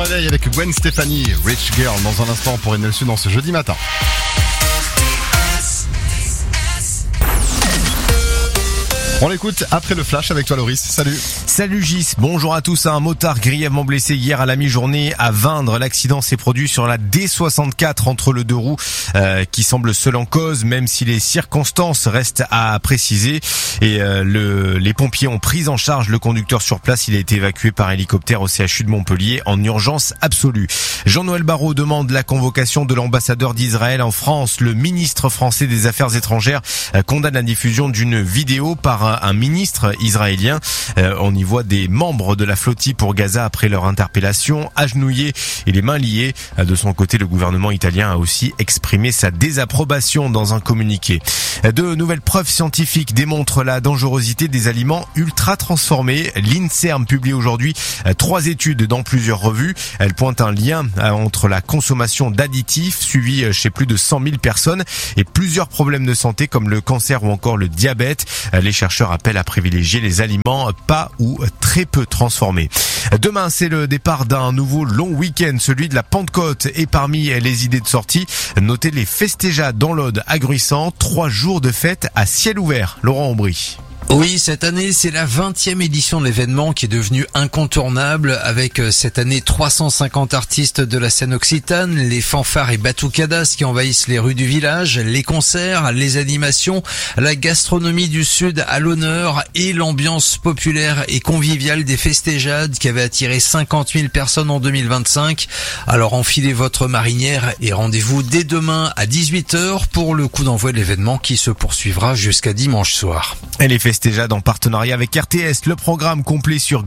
réveil avec Gwen Stefani, Rich Girl, dans un instant pour Enel Sud dans ce jeudi matin. On l'écoute après le flash avec toi Loris, salut. Salut Gis, bonjour à tous. Un motard grièvement blessé hier à la mi-journée à Vindre. L'accident s'est produit sur la D64 entre le deux roues qui semble seul en cause, même si les circonstances restent à préciser. Et les pompiers ont pris en charge le conducteur sur place. Il a été évacué par hélicoptère au CHU de Montpellier en urgence absolue. Jean-Noël Barrot demande la convocation de l'ambassadeur d'Israël en France. Le ministre français des Affaires étrangères condamne la diffusion d'une vidéo par un ministre israélien. On y voit des membres de la flottille pour Gaza après leur interpellation, agenouillés et les mains liées. De son côté, le gouvernement italien a aussi exprimé sa désapprobation dans un communiqué. De nouvelles preuves scientifiques démontrent la dangerosité des aliments ultra transformés. L'INSERM publie aujourd'hui 3 études dans plusieurs revues. Elles pointent un lien entre la consommation d'additifs suivis chez plus de 100 000 personnes et plusieurs problèmes de santé comme le cancer ou encore le diabète. Les chercheurs appellent à privilégier les aliments pas ou très peu transformés. Demain, c'est le départ d'un nouveau long week-end, celui de la Pentecôte. Et parmi les idées de sortie, notez les Festéjades dans l'Aude à Gruissant, 3 jours de fête à ciel ouvert. Laurent Aubry. Oui, cette année, c'est la 20e édition de l'événement qui est devenu incontournable avec cette année 350 artistes de la scène occitane, les fanfares et batucadas qui envahissent les rues du village, les concerts, les animations, la gastronomie du Sud à l'honneur et l'ambiance populaire et conviviale des Festéjades qui avait attiré 50 000 personnes en 2025. Alors enfilez votre marinière et rendez-vous dès demain à 18h pour le coup d'envoi de l'événement qui se poursuivra jusqu'à dimanche soir. Et les Festéjades en partenariat avec RTS, le programme complet sur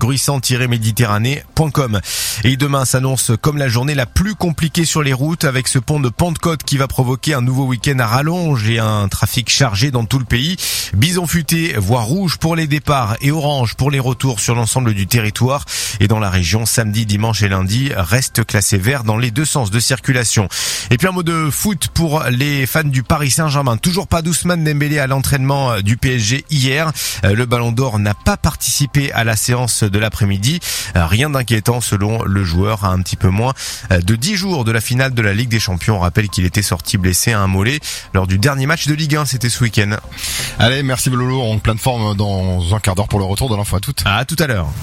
gruissant-méditerranée.com. Et demain s'annonce comme la journée la plus compliquée sur les routes avec ce pont de Pentecôte qui va provoquer un nouveau week-end à rallonge et un trafic chargé dans tout le pays. Bison futé, voie rouge pour les départs et orange pour les retours sur l'ensemble du territoire. Et dans la région, samedi, dimanche et lundi, reste classé vert dans les deux sens de circulation. Et puis un mot de foot pour les fans du Paris Saint-Germain. Toujours pas d'Ousmane Dembélé à l'entraînement du PSG hier. Le Ballon d'Or n'a pas participé à la séance de l'après-midi. Rien d'inquiétant selon le joueur à un petit peu moins de 10 jours de la finale de la Ligue des Champions. On rappelle qu'il était sorti blessé à un mollet lors du dernier match de Ligue 1, c'était ce week-end. Allez, merci Lolo, en pleine forme dans un quart d'heure pour le retour de l'info. À tout à l'heure.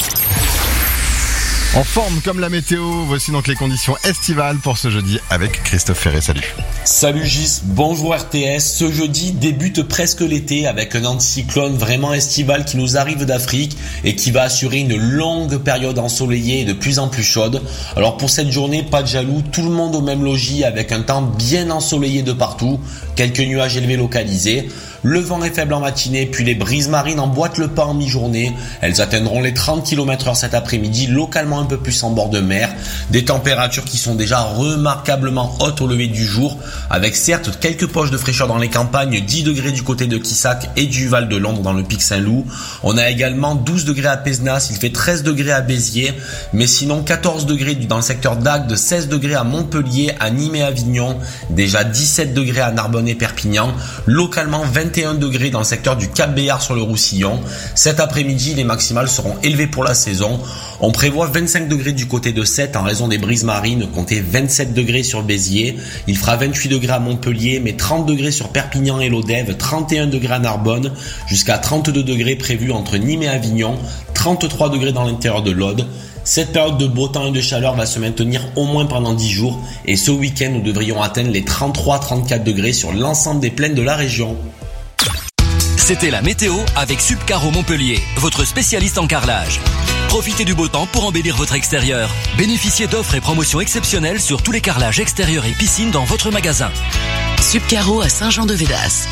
En forme comme la météo, voici donc les conditions estivales pour ce jeudi avec Christophe Ferré, salut. Salut Gis, bonjour RTS. Ce jeudi débute presque l'été avec un anticyclone vraiment estival qui nous arrive d'Afrique et qui va assurer une longue période ensoleillée et de plus en plus chaude. Alors pour cette journée, pas de jaloux, tout le monde au même logis avec un temps bien ensoleillé de partout, quelques nuages élevés localisés. Le vent est faible en matinée, puis les brises marines emboîtent le pas en mi-journée. Elles atteindront les 30 km/h cet après-midi, localement un peu plus en bord de mer. Des températures qui sont déjà remarquablement hautes au lever du jour, avec certes quelques poches de fraîcheur dans les campagnes, 10 degrés du côté de Quissac et du Val de Londres dans le Pic Saint-Loup. On a également 12 degrés à Pézenas, il fait 13 degrés à Béziers, mais sinon 14 degrés dans le secteur d'Agde, 16 degrés à Montpellier, à Nîmes et Avignon, déjà 17 degrés à Narbonne et Perpignan, localement 21 degrés dans le secteur du Cap Béar sur le Roussillon. Cet après-midi, les maximales seront élevées pour la saison. On prévoit 25 degrés du côté de Sète en raison des brises marines, comptez 27 degrés sur Béziers. Il fera 28 degrés à Montpellier, mais 30 degrés sur Perpignan et Lodève, 31 degrés à Narbonne, jusqu'à 32 degrés prévus entre Nîmes et Avignon, 33 degrés dans l'intérieur de l'Aude. Cette période de beau temps et de chaleur va se maintenir au moins pendant 10 jours et ce week-end, nous devrions atteindre les 33-34 degrés sur l'ensemble des plaines de la région. C'était la météo avec Subcaro Montpellier, votre spécialiste en carrelage. Profitez du beau temps pour embellir votre extérieur. Bénéficiez d'offres et promotions exceptionnelles sur tous les carrelages extérieurs et piscines dans votre magasin. Subcaro à Saint-Jean-de-Védas.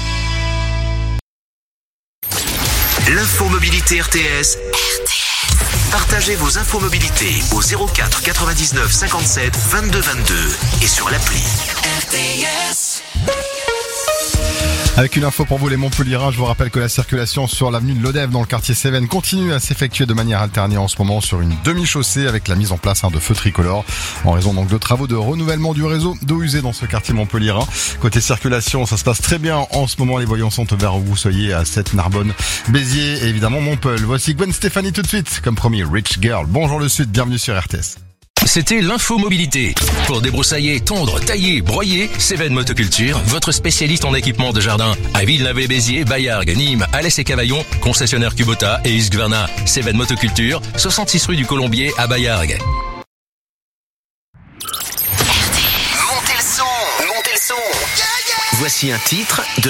L'infomobilité RTS. Partagez vos infomobilités au 04 99 57 22 22 et sur l'appli. RTS. Avec une info pour vous les Montpelliérains, je vous rappelle que la circulation sur l'avenue de Lodève dans le quartier Cévennes continue à s'effectuer de manière alternée en ce moment sur une demi-chaussée avec la mise en place de feux tricolores en raison donc de travaux de renouvellement du réseau d'eau usée dans ce quartier montpelliérain. Côté circulation, ça se passe très bien en ce moment, les voyants sont au vert où vous soyez à Sète, Narbonne, Béziers et évidemment Montpellier. Voici Gwen Stefani tout de suite, comme promis, Rich Girl. Bonjour le Sud, bienvenue sur RTS. C'était l'info mobilité. Pour débroussailler, tondre, tailler, broyer, Cévennes Motoculture, votre spécialiste en équipement de jardin. À Villeneuve-et-Béziers, Bayargues, Nîmes, Alès et Cavaillon, concessionnaire Kubota et Husqvarna. Cévennes Motoculture, 66 rue du Colombier à Bayargues. Montez le son. Voici un titre de